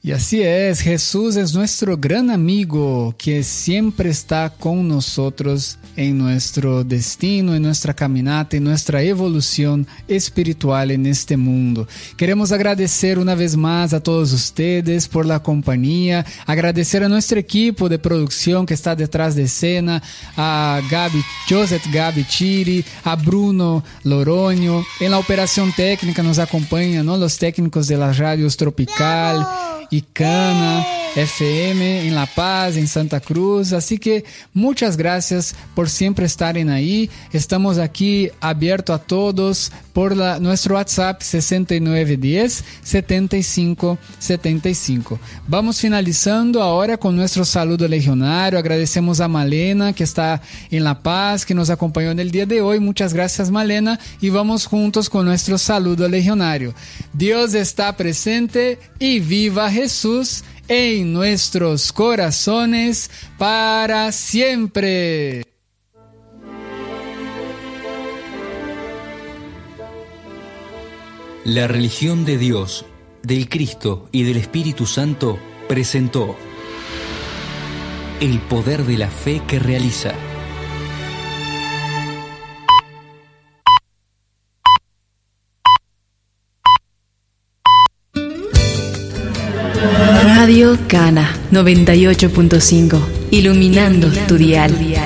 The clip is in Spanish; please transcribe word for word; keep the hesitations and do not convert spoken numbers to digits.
Y así es, Jesús es nuestro gran amigo que siempre está con nosotros en nuestro destino, en nuestra caminata, en nuestra evolución espiritual en este mundo. Queremos agradecer una vez más a todos ustedes por la compañía, agradecer a nuestro equipo de producción que está detrás de escena, a Gaby, Joseph Gaby Chiri, a Bruno Loronio. En la operación técnica nos acompañan, ¿no?, los técnicos de las radios Tropical y Cana F M en La Paz, en Santa Cruz. Así que muchas gracias por siempre estarem ahí. Estamos aquí abierto a todos por la, nuestro WhatsApp sesenta y nueve diez setenta y cinco setenta y cinco. Vamos finalizando ahora con nuestro saludo legionario. Agradecemos a Malena que está en La Paz, que nos acompañó en el día de hoy. Muchas gracias, Malena, y vamos juntos con nuestro saludo legionario. Dios está presente y viva Jesús en nuestros corazones para siempre. La religión de Dios, del Cristo y del Espíritu Santo presentó el poder de la fe que realiza. Radio Cana noventa y ocho punto cinco, iluminando tu dial.